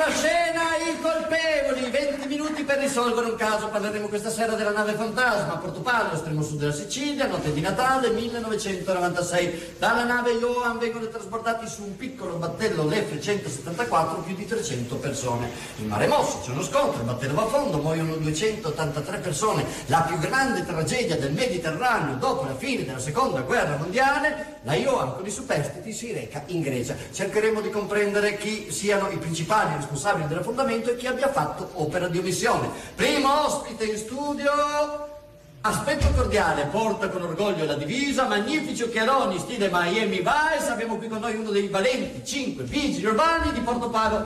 Prima scena, i colpevoli, 20 minuti per risolvere un caso. Parleremo questa sera della nave fantasma a Portopalo, estremo sud della Sicilia, notte di Natale 1996. Dalla nave Johan vengono trasportati su un piccolo battello l'F-174 più di 300 persone. Il mare è mosso, c'è uno scontro, il battello va a fondo, muoiono 283 persone. La più grande tragedia del Mediterraneo dopo la fine della seconda guerra mondiale. La Johan con i superstiti si reca in Grecia. Cercheremo di comprendere chi siano i principali responsabili dell'affondamento e chi abbia fatto opera di omissione. Primo ospite in studio, aspetto cordiale, porta con orgoglio la divisa, magnifici occhialoni stile Miami Vice. Abbiamo qui con noi uno dei valenti 5 vigili urbani di Portopalo.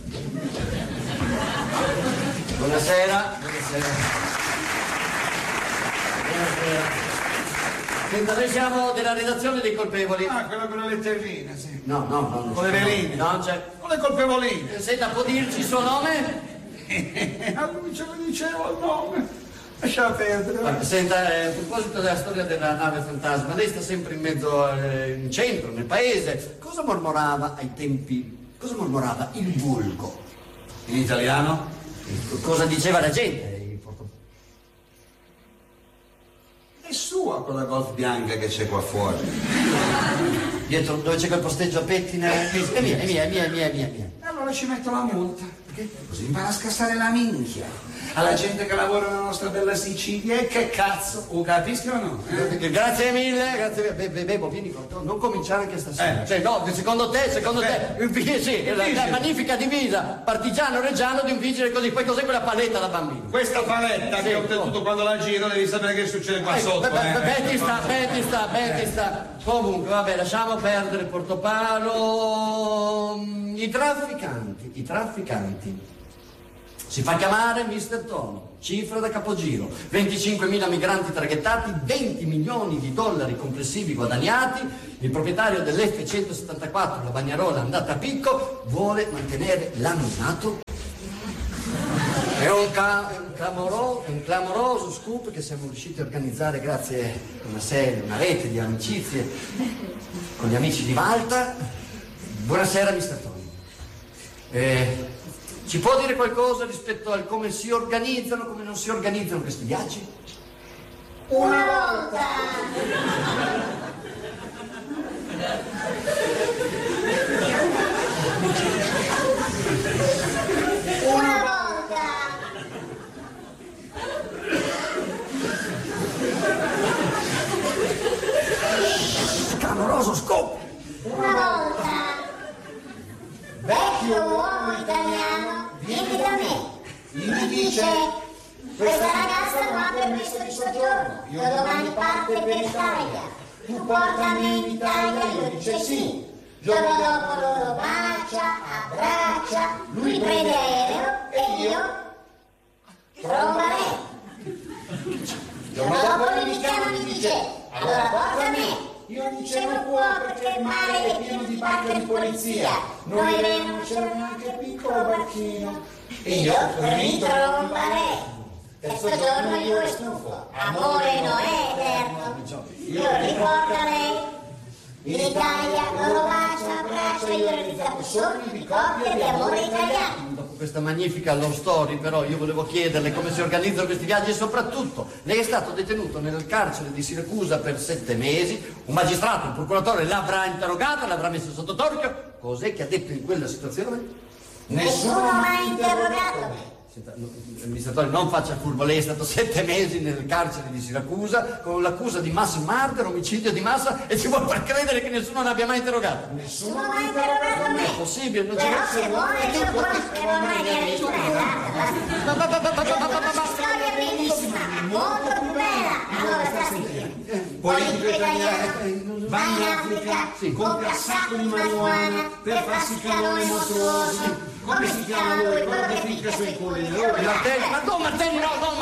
Buonasera. Buonasera. Senta, noi siamo della redazione dei colpevoli. Ah, quella con le letterine, sì. No. Con le veline. No, c'è. Con le colpevoline. Senta, può dirci il suo nome? A lui ce lo dicevo il nome. Lascia perdere. Senta, a proposito della storia della nave fantasma, lei sta sempre in mezzo, in centro, nel paese. Cosa mormorava ai tempi? Cosa mormorava il vulgo? In italiano? Cosa diceva la gente? È sua quella Golf bianca che c'è qua fuori. Dietro dove c'è quel posteggio a pettine? È mia. Allora ci metto la multa. Perché così impara a scassare la minchia alla gente che lavora nella nostra bella Sicilia. E che cazzo, capisci o no? Grazie mille. Bevo, vieni con te. Non cominciare anche stasera. Cioè, no, secondo te, sì, la magnifica divisa partigiano reggiano di un vigile così. Poi cos'è quella paletta da bambino? Questa paletta che ho ottenuto quando la giro, devi sapere che succede qua sotto. Betti sta. Comunque, vabbè, lasciamo perdere Portopalo. I trafficanti. Si fa chiamare Mr. Tono, cifra da capogiro, 25.000 migranti traghettati, 20 milioni di dollari complessivi guadagnati. Il proprietario dell'F-174, la bagnarola andata a picco, vuole mantenere l'anonimato. È un clamoroso scoop che siamo riusciti a organizzare grazie a una rete di amicizie con gli amici di Malta. Buonasera, Mr. Tono. Ci può dire qualcosa rispetto al come si organizzano, come non si organizzano questi viaggi? Una volta! Clamoroso scoop! Una volta! Vecchio uomo italiano, vieni da me. Mi dice, Questa ragazza non ha permesso di soggiorno. Io domani parte per l'Italia. Tu portami in Italia, io dice sì. Giorno dopo loro bacia, abbraccia, lui prende aereo e io tromba lei. Giorno dopo lui mi chiama e mi dice, allora porta me. Io dicevo può perché il mare è pieno di barche di polizia. Noi non c'era neanche piccolo barchino. E io ritromba lei. Terzo giorno io è stufo. Amore non è eterno. Io riporta lei. In Italia loro bacia, abbraccia, io ho realizzato sogni di coppia di amore italiano. Dopo questa magnifica love story, però, io volevo chiederle come si organizzano questi viaggi e soprattutto, lei è stato detenuto nel carcere di Siracusa per 7 mesi, un magistrato, un procuratore l'avrà interrogata, l'avrà messo sotto torchio, cos'è che ha detto in quella situazione? Nessuno ha mai interrogato me. Senta, amministratore, non faccia il furbo, lei è stato 7 mesi nel carcere di Siracusa con l'accusa di mass murder, omicidio di massa e ci vuole far credere che nessuno l'abbia mai interrogato. Nessuno ha mai interrogato me. È possibile, non c'è. Però se vuole io conosco ormai mia vita è andata. Una storia bellissima, molto più bella. Allora sta a sentire. Politico italiano, va in Africa, compra sacco di marijuana per farsi il cannone mostruoso. Come si chiama lui, quello che ficca sui culi? Martelli, ma non Martelli,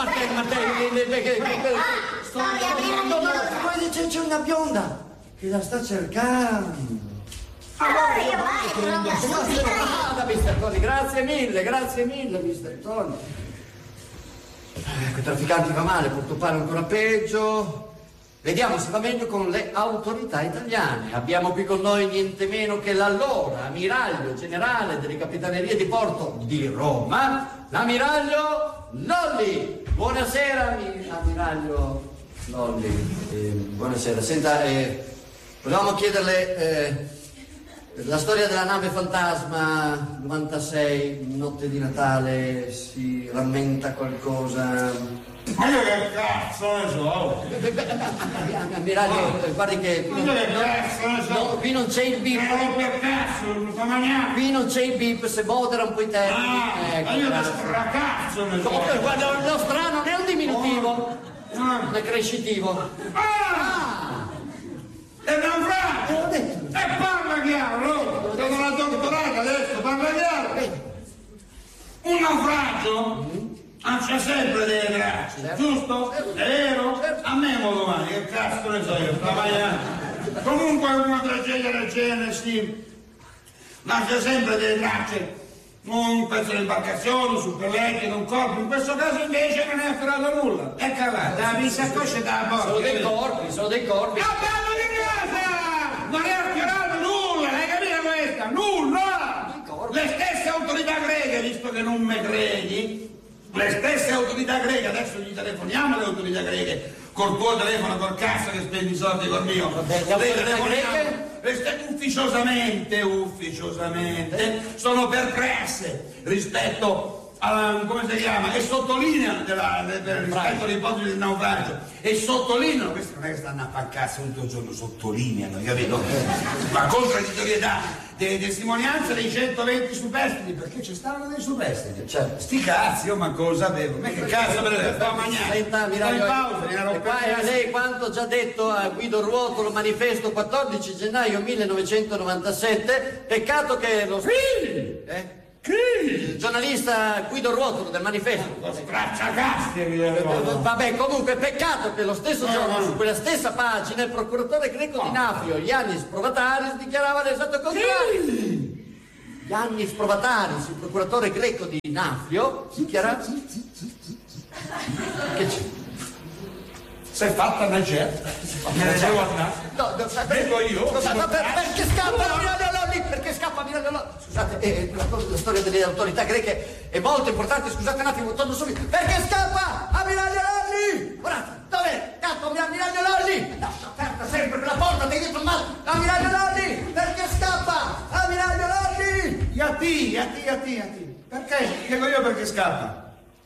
Storia meravigliosa. Poi c'è una bionda che la sta cercando. Allora io vado che non mi ascolti. Mister Tony, grazie mille, Mister Tony. Ecco, i trafficanti va male, Portopalo ancora peggio. Vediamo se va meglio con le autorità italiane. Abbiamo qui con noi niente meno che l'allora ammiraglio generale delle capitanerie di porto di Roma, l'ammiraglio Lolli. Buonasera, ammiraglio Lolli. Buonasera. Senta, volevamo chiederle la storia della nave fantasma 96, notte di Natale, si rammenta qualcosa? Ma io che cazzo ne so? Ammiraglio, guardi che Ma io che cazzo ne so? no, qui non c'è il bip. Che cazzo, stamattina? Qui non c'è il bip, se modera un po' i termini. Ma io che stracazzo ne so? Guarda, lo strano non è un diminutivo, è crescitivo. È naufragio! E parla chiaro! Sono una dottorata adesso, parla chiaro! Un naufragio? C'è sempre delle tracce, giusto? È vero? A me mo domani, che cazzo ne so io, stamattina. Comunque una tragedia del genere, sì, lascia sempre delle tracce. Un pezzo di imbarcazione, un superletto, un corpo, in questo caso invece non è afferrato nulla. È cavato, la saccoccia da bordo. Sono dei corpi. A bello di casa! Non è afferrato nulla, hai capito questa? Nulla! Le stesse autorità greche, visto che non me credi, le stesse autorità greche, adesso gli telefoniamo alle autorità greche, col tuo telefono, col cazzo che spendi i soldi col mio. Le autorità greche? Ufficiosamente sono perplesse rispetto a, come si chiama, e sottolineano rispetto all'ipotesi del naufragio, e sottolineano, questi non è che stanno a far cazzo tutto il giorno, sottolineano, capito? La contraddittorietà delle testimonianze dei 120 superstiti, perché ci stavano dei superstiti. Certo. Sti cazzi, io manco lo sapevo, ma che cazzo me ne sto a mangiare? Senta, sto in pausa, e qua lei quanto già detto a Guido Ruotolo, manifesto 14 gennaio 1997, peccato che lo il giornalista Guido Ruotolo del manifesto. Lo stracciacasti, Vabbè, comunque peccato che lo stesso giorno su quella stessa pagina il procuratore greco di Nafio, Yannis Provataris, dichiarava l'esatto contrario. Yannis Provataris, il procuratore greco di Nafio, dichiarava... Che c'è? Sei fatta una certa, me ne devo andare. Vengo io. Perché scappa Ammiraglio Lolli? Perché scappa Ammiraglio Lolli? Scusate, la storia delle autorità greche è molto importante, scusate un attimo, torno subito. Perché scappa Ammiraglio Lolli? Guardate, dov'è? Cazzo, Ammiraglio Lolli! No, aperta sempre quella porta, ti dietro il male. Ammiraglio Lolli! Perché scappa Ammiraglio Lolli? Yati. Perché? Spiego io perché scappa.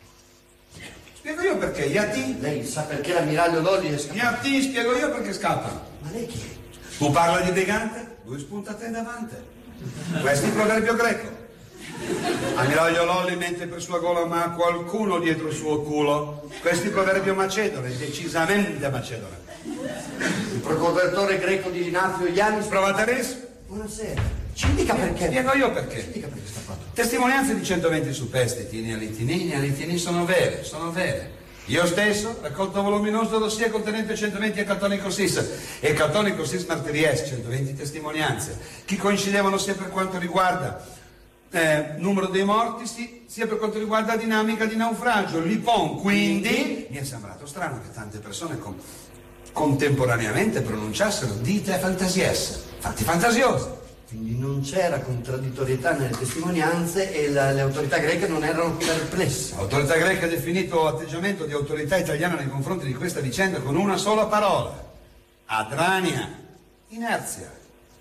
Spiego io perché, Yati. Lei sa perché l'ammiraglio Lolli è scappato? Yati, spiego io perché scappa. Ma lei chi è? Tu parla di brigante, lui spunta a te davanti. Questo è il proverbio greco. Ammiraglio Lolli mente per sua gola, ma qualcuno dietro il suo culo. Questo è il proverbio macedone, decisamente macedone. Il procuratore greco di Nafio, Yannis Provataris? Buonasera. Ci dica perché. Spiego io perché. Ci dica perché sta fatto. Testimonianze di 120 superstiti, Alitini sono vere. Io stesso raccolto voluminoso dossier contenente 120 Accatonico Sis e Accatonico Sis Martyries, 120 testimonianze, che coincidevano sia per quanto riguarda numero dei morti, sia per quanto riguarda dinamica di naufragio, l'IPON. Quindi mi è sembrato strano che tante persone contemporaneamente pronunciassero dite fantasiesse, fatti fantasiosi. Quindi non c'era contraddittorietà nelle testimonianze e le autorità greche non erano perplesse. L'autorità greca ha definito l'atteggiamento di autorità italiana nei confronti di questa vicenda con una sola parola: adrania, inerzia.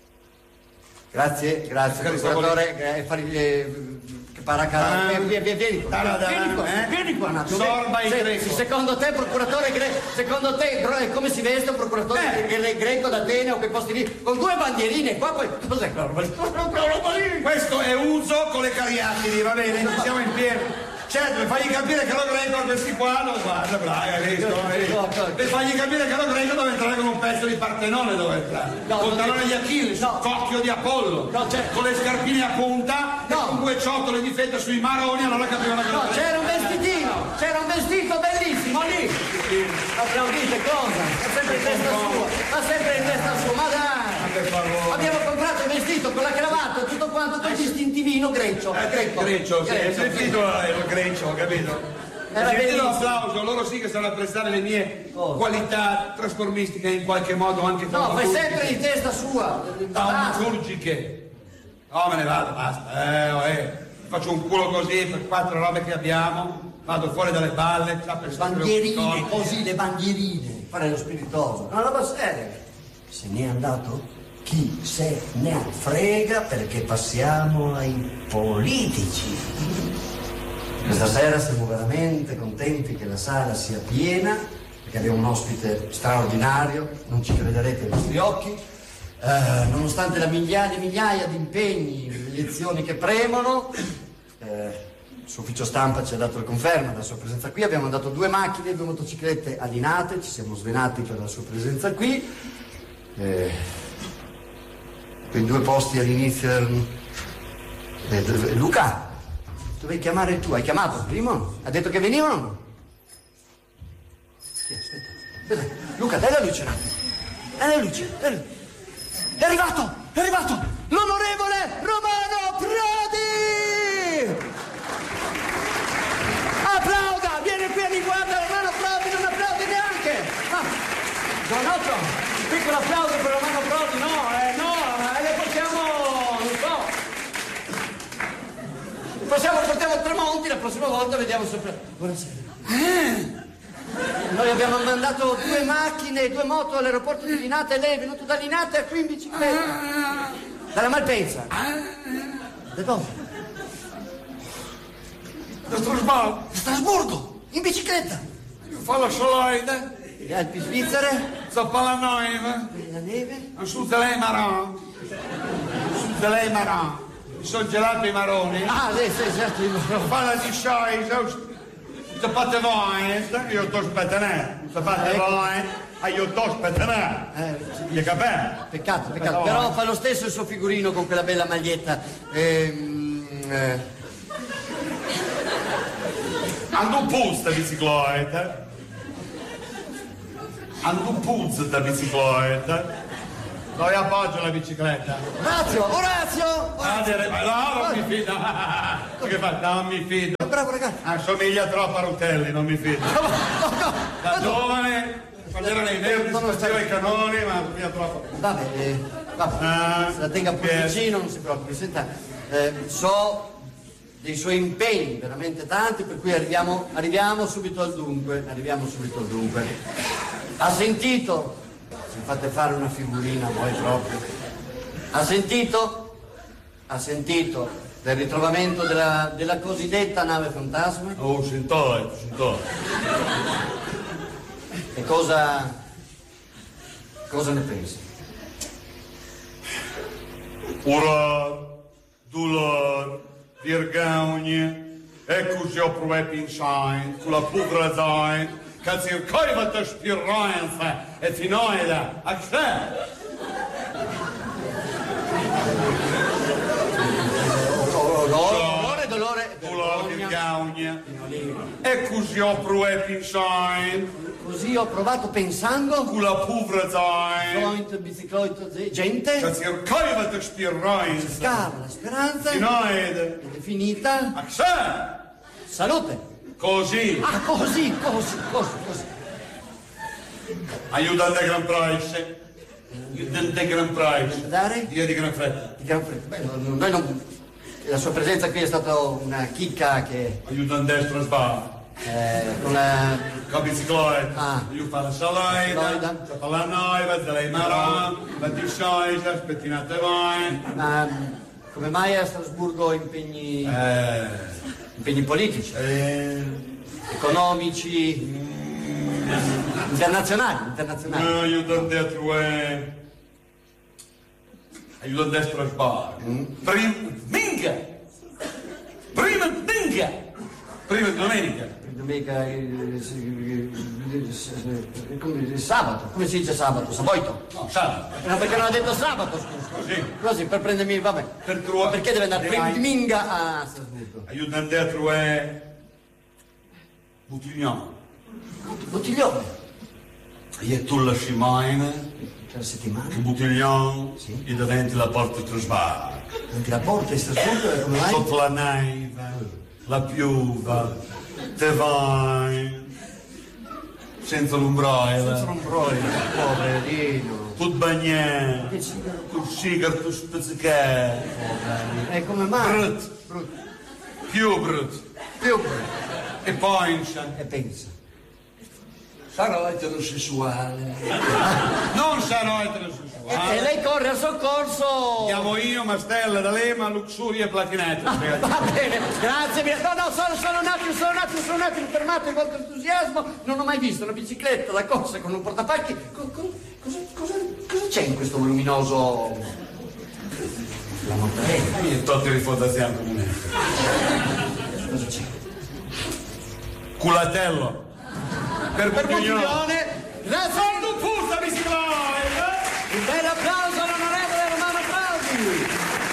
Grazie, procuratore. Vieni qua un attimo. Sorba il greco. Secondo te, procuratore greco, come si veste un procuratore greco d'Atene o quei posti lì? Con due bandierine qua, poi cos'è quella roba lì? Questo è uso con le cariatidi, va bene? Siamo in pieno. Certo, per fargli capire che lo greco, questi qua, non guarda, hai visto? Per fargli capire che lo greco deve entrare con un pezzo di Partenone, dove entrare. Con talone di Achille, cocchio di Apollo, con le scarpine a punta, e con due ciotole di fetta sui maroni, allora capivano che no, c'era un vestito bellissimo lì. Applaudite cosa? Ma sempre in testa sua, ma dai! Per favore. Abbiamo comprato il vestito con la cravatta, tutto quanto, distintivino greco. Grecio, sì, il vestito era grecio, ho capito? Era Se bellissimo. un applauso, loro sì che sanno apprezzare le mie qualità trasformistiche in qualche modo anche No, fai sempre di testa sua. taumaturgiche. No, me ne vado, basta. Faccio un culo così per 4 robe che abbiamo, vado fuori dalle balle, Bandierine, così, le bandierine. Fare lo spiritoso. Una roba seria. Se n'è andato? Chi se ne frega, perché passiamo ai politici. Questa sera siamo veramente contenti che la sala sia piena, perché abbiamo un ospite straordinario, non ci crederete ai vostri occhi. Nonostante la migliaia e migliaia di impegni, le elezioni che premono, il suo ufficio stampa ci ha dato la conferma della sua presenza qui. Abbiamo mandato 2 macchine, 2 motociclette allinate, ci siamo svenati per la sua presenza qui. Quei 2 posti all'inizio. Luca, dovevi chiamare tu, hai chiamato il primo? Ha detto che venivano? Sì, aspetta. Luca, dai la luce un attimo. Dai la luce. È arrivato! L'onorevole Romano Prodi! Applauda! Vieni qui e mi guarda Romano Prodi, non applaudi neanche! Giovanotto, un piccolo applauso per Romano Prodi, le portiamo, non so. Portiamo il Tremonti, la prossima volta vediamo sempre. Buonasera. Noi abbiamo mandato 2 macchine e 2 moto all'aeroporto di Linate e lei è venuto da Linate a qui in bicicletta. Dalla Malpensa. Da dove? Da Strasburgo. Strasburgo, in bicicletta. Io fa la Schleide, Le Alpi svizzere, zappa la neve, la neve. su de lei marron. Mi sono gelato i maroni. Sì, certo. Fa di sciai, se fate voi, io to spettenè. Se fate voi, io to spettenè. Gli capè? Peccato. Però fa lo stesso il suo figurino con quella bella maglietta. Ando un puzz da bicicletta. Dove appoggio la bicicletta? Orazio! No, non mi fido. Che fa? Non mi fido. Bravo ragazzo. Assomiglia troppo a Rutelli, non mi fido. Da giovane, quando erano i verdi, faceva i canoni, ma assomiglia troppo. Vabbè, se la tenga pure vicino, non si preoccupi. Senta, so dei suoi impegni, veramente tanti, per cui arriviamo subito al dunque. Ha sentito? Se fate fare una figurina voi proprio. Ha sentito del ritrovamento della cosiddetta nave fantasma? Oh, sento. E cosa ne pensi? Ura, dolor, vergogna, eccoci ho provato in shine, con la pubra zain, che cercava di spirranza e finoida, a che? Dolore, vergogna, e così ho provato in shine, così ho provato pensando, con la pubra zain, joint, bicicletta, gente, che cercava di spirranza, scava la speranza, finoida, è finita, a che? salute. Così. Così. Aiuta al Gran Price. Aiuta Gran Price. Dare? Io di gran fretta. Noi non... La sua presenza qui è stata una chicca che... Aiuta a destra e sbaglia. Con la... Con la bicicletta. Io fa la salaida, fa la noiva, se lei marò, la discesa, spettinate voi. Ma come mai a Strasburgo impegni politici, economici, internazionali? Aiuta a destra e sbaglia. Prima domenica. Domenica, sabato, come si dice sabato? Saboito? No, sabato. No, perché non ha detto sabato, scusa. Così, per prendermi, vabbè. Perché deve andare prima di Minga a Strasburgo? Aiuta a destra Bottiglione. E tu la settimana, C'è la settimana? che bottiglione, Sì. e davanti la porta di Strasburgo. Anche la porta di Strasburgo, come mai? Sotto la neve, la piuva, Te vai. Senza l'umbroile. Senza l'umbroile, poverino. Tutto bagnato. Che sigaro? Con sigaro tutto spezzicato. E come mai? Brutto. Più brutto. Più brutto. E poi E pensa. sarò eterosessuale. Non sarò eterosessuale. E lei corre al soccorso. Chiamo io, Mastella, D'Alema, Luxuria e Platinetto. Va bene, grazie mille. No, sono un attimo, fermato il vostro entusiasmo. Non ho mai visto una bicicletta da corsa con un portapacchi. Cosa c'è in questo voluminoso? La montagna. Io tolto di fondazione comune. Cosa c'è? Culatello. Per Bottiglione. Grazie. Sono fusta, bicicletta. Un bel applauso all'onorevole Romano Prodi.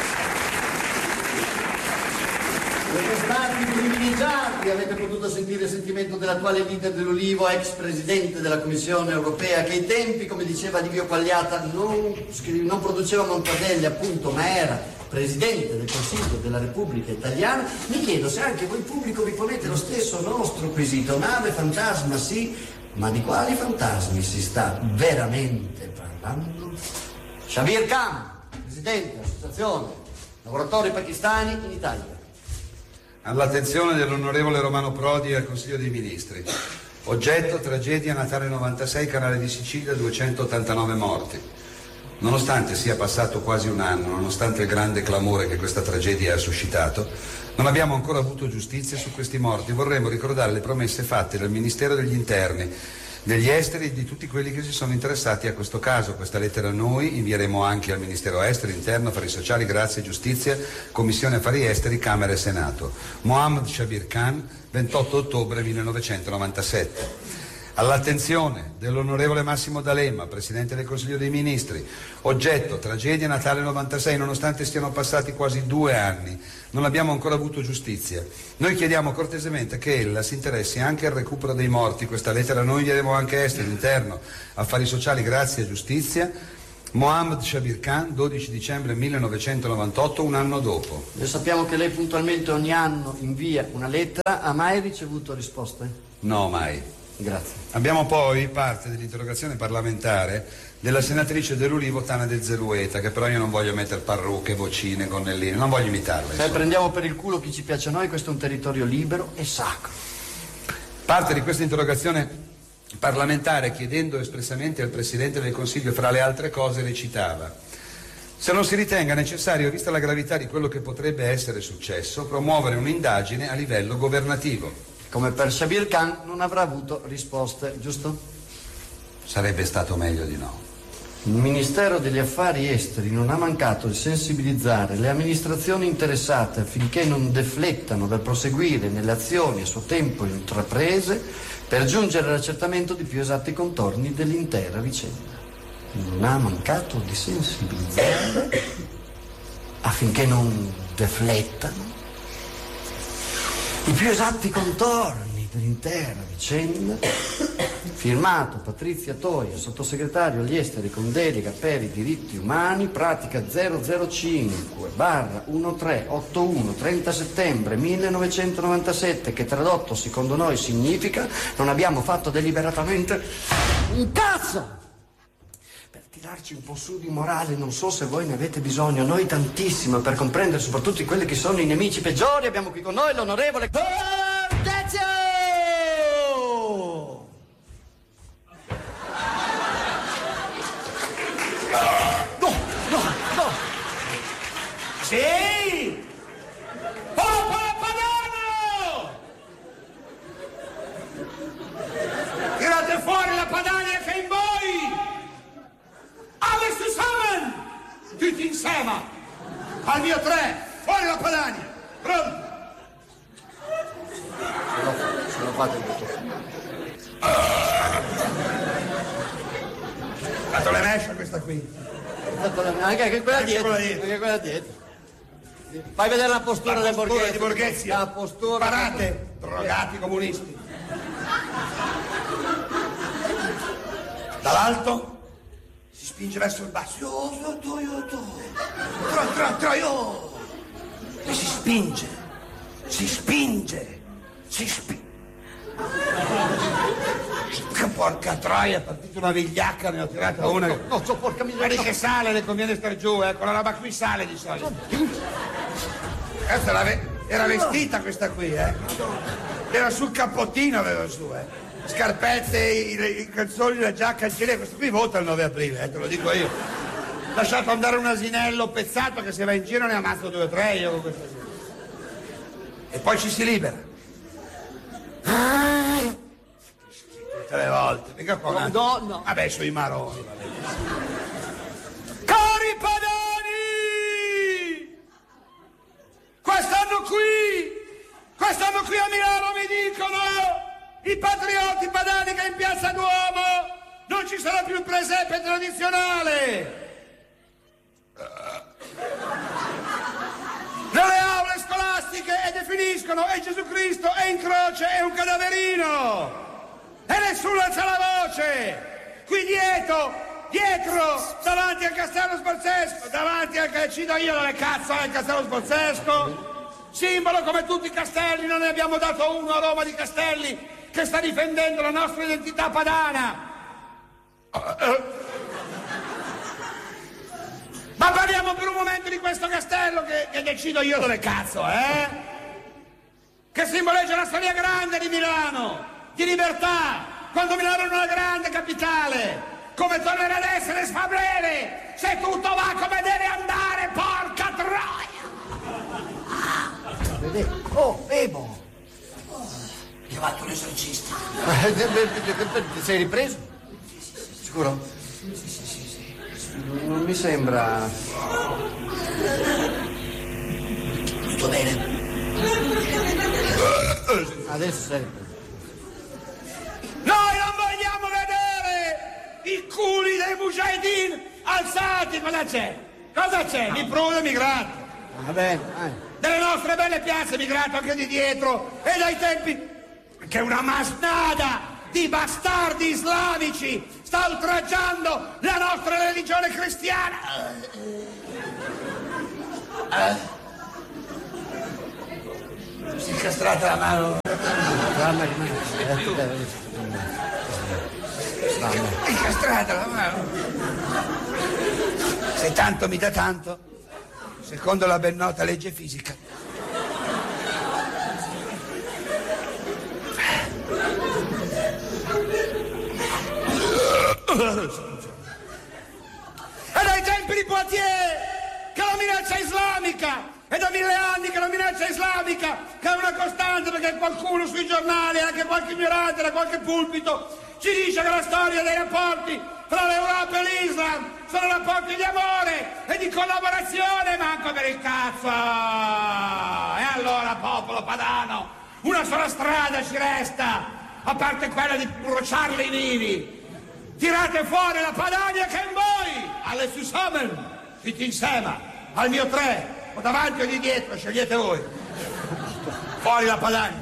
Siete stati privilegiati, avete potuto sentire il sentimento dell'attuale leader dell'Ulivo, ex presidente della Commissione europea, che ai tempi, come diceva Livio Quagliata, non produceva Montadelli appunto, ma era presidente del Consiglio della Repubblica Italiana. Mi chiedo se anche voi pubblico vi ponete lo stesso nostro quesito. Nave fantasma sì, ma di quali fantasmi si sta veramente parlando? Shabir Khan, presidente dell'Associazione Lavoratori Pakistani in Italia. All'attenzione dell'onorevole Romano Prodi e al Consiglio dei Ministri. Oggetto: tragedia Natale 96, Canale di Sicilia, 289 morti. Nonostante sia passato quasi un anno, nonostante il grande clamore che questa tragedia ha suscitato, non abbiamo ancora avuto giustizia su questi morti. Vorremmo ricordare le promesse fatte dal Ministero degli Interni, degli Esteri e di tutti quelli che si sono interessati a questo caso. Questa lettera noi invieremo anche al Ministero Esteri, Interno, Affari Sociali, Grazia, Giustizia, Commissione Affari Esteri, Camera e Senato. Mohammed Shabir Khan, 28 ottobre 1997. All'attenzione dell'onorevole Massimo D'Alema, Presidente del Consiglio dei Ministri. Oggetto: tragedia Natale 96, nonostante stiano passati quasi 2 anni, non abbiamo ancora avuto giustizia. Noi chiediamo cortesemente che ella si interessi anche al recupero dei morti. Questa lettera noi invieremo anche Esteri, Interno, Affari Sociali, Grazia e Giustizia. Mohammed Shabir Khan, 12 dicembre 1998, un anno dopo. Noi sappiamo che lei puntualmente ogni anno invia una lettera, ha mai ricevuto risposte? No, mai. Grazie. Abbiamo poi parte dell'interrogazione parlamentare della senatrice dell'Ulivo Tana del Zerueta, che però io non voglio mettere parrucche, vocine, gonnelline, non voglio imitarla. Se prendiamo per il culo chi ci piace a noi, questo è un territorio libero e sacro. Parte di questa interrogazione parlamentare, chiedendo espressamente al Presidente del Consiglio, fra le altre cose, recitava: se non si ritenga necessario, vista la gravità di quello che potrebbe essere successo, promuovere un'indagine a livello governativo. Come per Shabir Khan non avrà avuto risposte, giusto? Sarebbe stato meglio di no. Il Ministero degli Affari Esteri non ha mancato di sensibilizzare le amministrazioni interessate affinché non deflettano dal proseguire nelle azioni a suo tempo intraprese per giungere all'accertamento di più esatti contorni dell'intera vicenda. Non ha mancato di sensibilizzare affinché non deflettano i più esatti contorni dell'intera vicenda. Firmato Patrizia Toia, sottosegretario agli esteri con delega per i diritti umani, pratica 005/1381 30 settembre 1997, che tradotto secondo noi significa: non abbiamo fatto deliberatamente un cazzo. Per tirarci un po' su di morale, non so se voi ne avete bisogno, noi tantissimo, per comprendere soprattutto quelli che sono i nemici peggiori. Abbiamo qui con noi l'onorevole Borghezio! No! Sì! Popolo padano! Tirate fuori la Padania che è in voi! Alle zusammen! Tutti insieme! Al mio 3, fuori la Padania! Pronto? Se lo fate tutto. Dato le mesce questa qui. Anche quella dietro. quella dietro. Anche quella dietro. Fai vedere la postura del Borghezio. di Borghezio. La postura. Parate, drogati comunisti. Dall'alto si spinge verso il basso. Io. E si spinge. Porca troia, è partita una vigliacca, ne ho tirata una. No, porca miseria. Guardi che sale, le conviene star giù, quella roba qui sale di solito. Questa era vestita questa qui, Era sul cappottino, aveva su, Scarpette, i calzoni, la giacca, il gilet, questo qui vota il 9 aprile, te lo dico io. Lasciato andare un asinello pezzato che se va in giro ne ammazzo 2 o 3 io con questa. E poi ci si libera. Tutte le volte, mica qua. No. Vabbè, sui maroni. Cari padani! Quest'anno qui a Milano mi dicono i patrioti padani che in Piazza Duomo non ci sarà più il presepe tradizionale. Nelle aule scolastiche e definiscono e Gesù Cristo è in croce, è un cadaverino. E nessuno alza la voce! Qui dietro, davanti al Castello Sforzesco, davanti al ci do io delle cazzo al Castello Sforzesco, simbolo come tutti i castelli, non ne abbiamo dato uno a Roma di castelli che sta difendendo la nostra identità padana. Ma parliamo per un momento di questo castello che decido io dove cazzo, Che simboleggia la storia grande di Milano, di libertà, quando Milano era una grande capitale, come tornerà ad essere sfabrele, se tutto va come deve andare, porca troia! Oh, Bebo! Mi ha fatto un esorcista. Ti sei ripreso? Sicuro? Sì. Non mi sembra... Tutto bene. Adesso sei ripreso. Noi non vogliamo vedere i culi dei mujahideen alzati. Cosa c'è? Mi prude, mi gratto. Va bene, Delle nostre belle piazze mi gratto anche di dietro e dai tempi che una masnada di bastardi islamici sta oltraggiando la nostra religione cristiana. Si è incastrata la mano. È incastrata la mano. Se tanto mi dà tanto, secondo la ben nota legge fisica. E dai tempi di Poitiers che la minaccia islamica, è da 1000 anni che la minaccia islamica che è una costante, perché qualcuno sui giornali, anche qualche ignorante da qualche pulpito ci dice che la storia dei rapporti tra l'Europa e l'Islam sono rapporti di amore e di collaborazione, manco per il cazzo. E allora, popolo padano, una sola strada ci resta, a parte quella di bruciarli vivi. Tirate fuori la Padania che è in voi, alle zusammen, tutti insieme, al mio 3, o davanti o di dietro, scegliete voi. Fuori la Padania.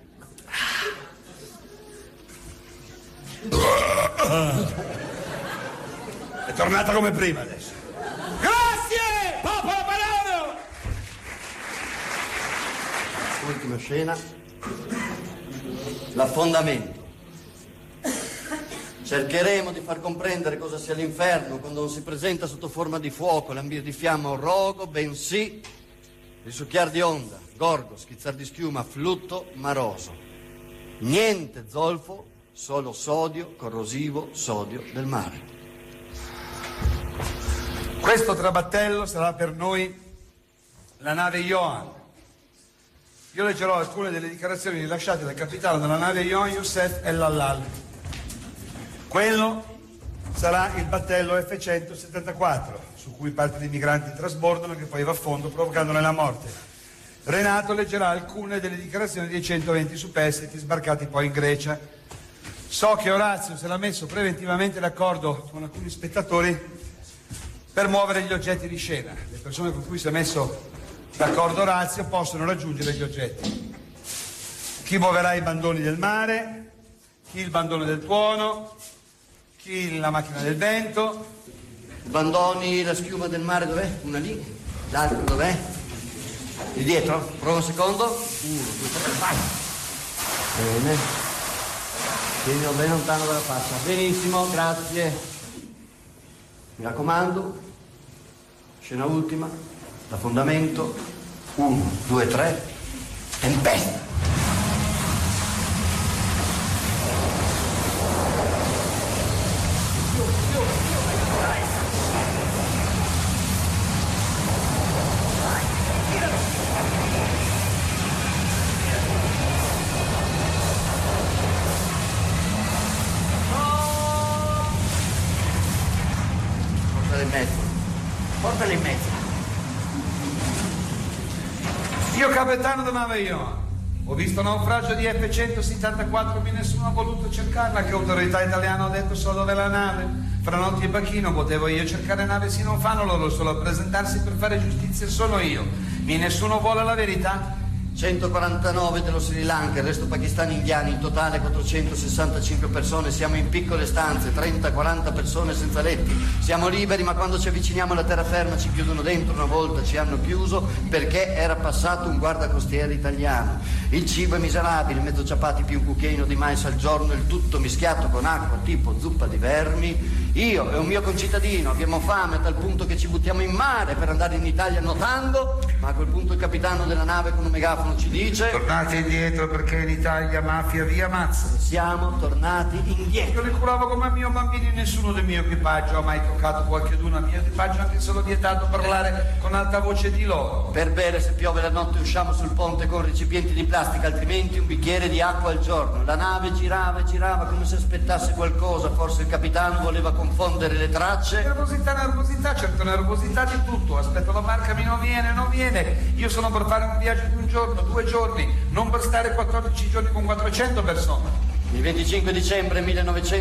È tornata come prima adesso. Grazie, popolo padano! Ultima scena. L'affondamento. Cercheremo di far comprendere cosa sia l'inferno quando non si presenta sotto forma di fuoco, lambir di fiamma o rogo, bensì risucchiar di onda, gorgo, schizzar di schiuma, flutto maroso. Niente zolfo, solo sodio, corrosivo sodio del mare. Questo trabattello sarà per noi la nave Johan. Io leggerò alcune delle dichiarazioni rilasciate dal capitano della nave Johan Youssef El Allal. Quello sarà il battello F-174, su cui parte dei migranti trasbordano, che poi va a fondo provocandone la morte. Renato leggerà alcune delle dichiarazioni dei 120 superstiti sbarcati poi in Grecia. So che Orazio si era messo preventivamente d'accordo con alcuni spettatori per muovere gli oggetti di scena. Le persone con cui si è messo d'accordo Orazio possono raggiungere gli oggetti. Chi muoverà i bandoni del mare, chi il bandone del tuono, chi la macchina del vento. Bandoni, la schiuma del mare dov'è? Una lì, l'altro dov'è? Di dietro? Prova un secondo. 1, 2, 3, vai. Bene. Tienilo ben lontano dalla faccia. Benissimo, grazie. Mi raccomando, scena ultima, da fondamento, 1, 2, 3, tempesta. Portali in mezzo. Io capitano di nave Ioa. Ho visto naufragio di F-174, nessuno ha voluto cercarla, che autorità italiana ha detto solo dove la nave. Fra Notti e Bacchino potevo io cercare nave, si non fanno loro solo a presentarsi per fare giustizia, sono io. Nessuno vuole la verità. 149 dello Sri Lanka, il resto pakistani indiani, in totale 465 persone, siamo in piccole stanze, 30-40 persone senza letti, siamo liberi ma quando ci avviciniamo alla terraferma ci chiudono dentro, una volta ci hanno chiuso perché era passato un guardacostiere italiano, il cibo è miserabile, mezzo ciapati più un cucchiaino di mais al giorno, il tutto mischiato con acqua tipo zuppa di vermi. Io e un mio concittadino abbiamo fame a tal punto che ci buttiamo in mare per andare in Italia nuotando, ma a quel punto il capitano della nave con un megafono ci dice: tornate indietro perché in Italia mafia vi ammazza. Siamo tornati indietro. Io li curavo come mio bambino, nessuno del mio equipaggio ha mai toccato qualcheduno al mio equipaggio, anche solo vietato parlare con alta voce di loro. Per bere se piove la notte usciamo sul ponte con recipienti di plastica, altrimenti un bicchiere di acqua al giorno. La nave girava e girava come se aspettasse qualcosa, forse il capitano voleva confondere le tracce. Nervosità, certo nervosità di tutto. Aspetto la barca, non viene. Io sono per fare un viaggio di un giorno, 2 giorni, non per stare 14 giorni con 400 persone. Il 25 dicembre 1900